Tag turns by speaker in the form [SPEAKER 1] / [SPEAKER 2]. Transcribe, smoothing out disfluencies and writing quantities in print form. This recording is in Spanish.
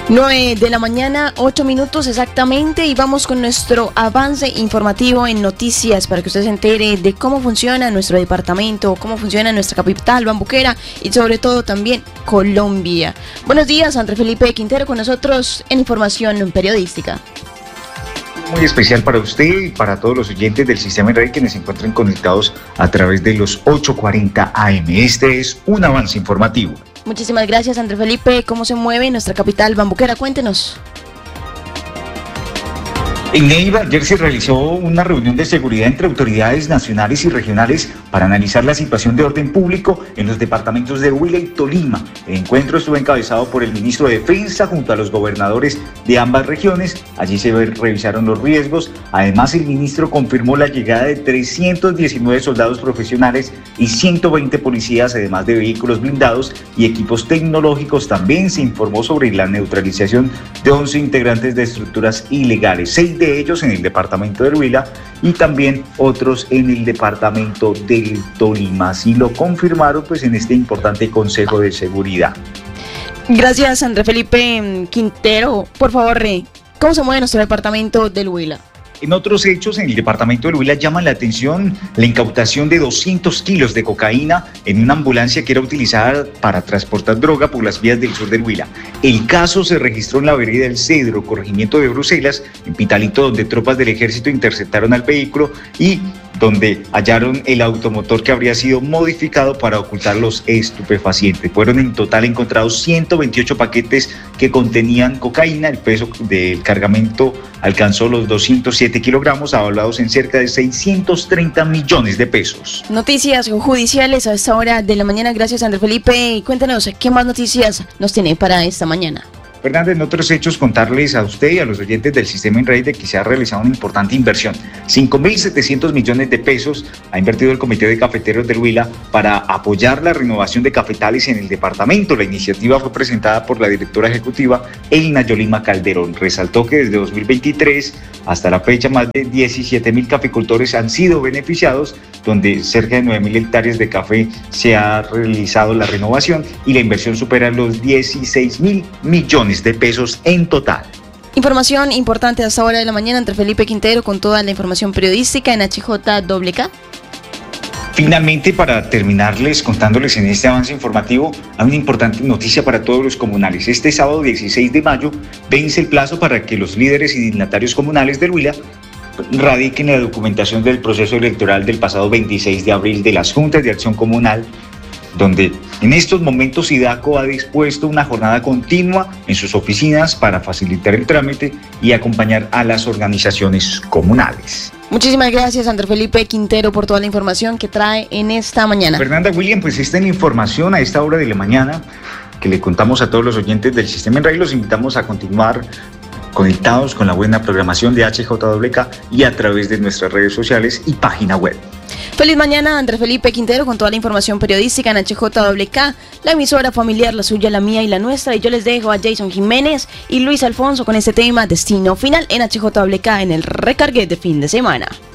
[SPEAKER 1] 9 de la mañana, 8 minutos exactamente, y vamos con nuestro avance informativo en noticias para que usted se entere de cómo funciona nuestro departamento, cómo funciona nuestra capital, Bambuquera, y sobre todo también Colombia. Buenos días, André Felipe Quintero con nosotros en Información Periodística.
[SPEAKER 2] Muy especial para usted y para todos los oyentes del Sistema Red quienes se encuentran conectados a través de los 8:40 AM. Este es un avance informativo.
[SPEAKER 1] Muchísimas gracias, André Felipe. ¿Cómo se mueve nuestra capital, Bambuquera? Cuéntenos.
[SPEAKER 2] En Neiva ayer se realizó una reunión de seguridad entre autoridades nacionales y regionales para analizar la situación de orden público en los departamentos de Huila y Tolima. El encuentro estuvo encabezado por el ministro de Defensa junto a los gobernadores de ambas regiones. Allí se revisaron los riesgos. Además, el ministro confirmó la llegada de 319 soldados profesionales y 120 policías, además de vehículos blindados y equipos tecnológicos. También se informó sobre la neutralización de 11 integrantes de estructuras ilegales, 6 de ellos en el departamento del Huila y también otros en el departamento del Tolima. Así lo confirmaron en este importante Consejo de Seguridad.
[SPEAKER 1] Gracias, André Felipe Quintero. Por favor, ¿cómo se mueve nuestro departamento del Huila?
[SPEAKER 2] En otros hechos, en el departamento del Huila llama la atención la incautación de 200 kilos de cocaína en una ambulancia que era utilizada para transportar droga por las vías del sur del Huila. El caso se registró en la vereda del Cedro, corregimiento de Bruselas, en Pitalito, donde tropas del ejército interceptaron al vehículo y donde hallaron el automotor que habría sido modificado para ocultar los estupefacientes. Fueron en total encontrados 128 paquetes que contenían cocaína. El peso del cargamento alcanzó los 207 kilogramos, avalados en cerca de 630 millones de pesos.
[SPEAKER 1] Noticias judiciales a esta hora de la mañana. Gracias, André Felipe. Cuéntanos, ¿qué más noticias nos tiene para esta mañana?
[SPEAKER 2] Fernando, en otros hechos, contarles a usted y a los oyentes del Sistema Enrey de que se ha realizado una importante inversión. 5.700 millones de pesos ha invertido el Comité de Cafeteros del Huila para apoyar la renovación de cafetales en el departamento. La iniciativa fue presentada por la directora ejecutiva, Elina Yolima Calderón. Resaltó que desde 2023 hasta la fecha más de 17.000 caficultores han sido beneficiados, donde cerca de 9.000 hectáreas de café se ha realizado la renovación y la inversión supera los 16.000 millones de pesos en total.
[SPEAKER 1] Información importante a esta hora de la mañana, André Felipe Quintero con toda la información periodística en HJWK.
[SPEAKER 2] Finalmente, para terminarles contándoles en este avance informativo, hay una importante noticia para todos los comunales. Este sábado 16 de mayo vence el plazo para que los líderes y dignatarios comunales del Huila radiquen la documentación del proceso electoral del pasado 26 de abril de las Juntas de Acción Comunal, donde en estos momentos SIDACO ha dispuesto una jornada continua en sus oficinas para facilitar el trámite y acompañar a las organizaciones comunales.
[SPEAKER 1] Muchísimas gracias, André Felipe Quintero, por toda la información que trae en esta mañana.
[SPEAKER 2] Fernanda, William, esta es la información a esta hora de la mañana que le contamos a todos los oyentes del Sistema Enrey. Los invitamos a continuar conectados con la buena programación de HJWK y a través de nuestras redes sociales y página web.
[SPEAKER 1] Feliz mañana, André Felipe Quintero, con toda la información periodística en HJWK, la emisora familiar, la suya, la mía y la nuestra. Y yo les dejo a Jason Jiménez y Luis Alfonso con este tema Destino Final en HJWK en el recargue de fin de semana.